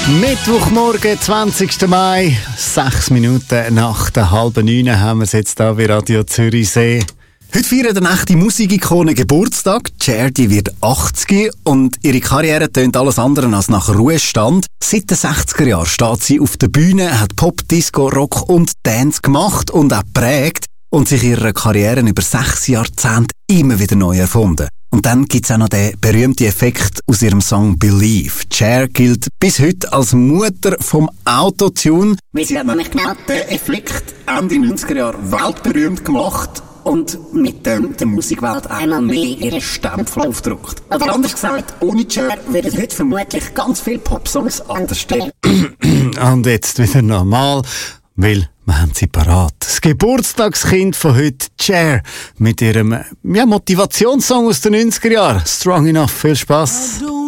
Mittwochmorgen, 20. Mai, 6 Minuten nach der 8:30 haben wir es jetzt hier bei Radio Zürichsee. Heute feiert eine echte Musikikone Geburtstag. Cher, die wird 80 und ihre Karriere tönt alles andere als nach Ruhestand. Seit den 60er Jahren steht sie auf der Bühne, hat Pop, Disco, Rock und Dance gemacht und auch geprägt und sich ihre Karriere über 6 Jahrzehnte immer wieder neu erfunden. Und dann gibt's auch noch den berühmten Effekt aus ihrem Song Believe. Cher gilt bis heute als Mutter vom Autotune. Weil sie hat nämlich genau den Effekt Ende 90er Jahre weltberühmt gemacht und mit dem der Musikwelt einmal mehr ihren Stempel aufgedruckt. Aber anders gesagt, ohne Cher würden heute vermutlich ganz viele Popsongs anders stehen. Und jetzt wieder normal, weil wir haben sie parat. Das Geburtstagskind von heute, Cher, mit ihrem Motivationssong aus den 90er Jahren. Strong Enough. Viel Spass.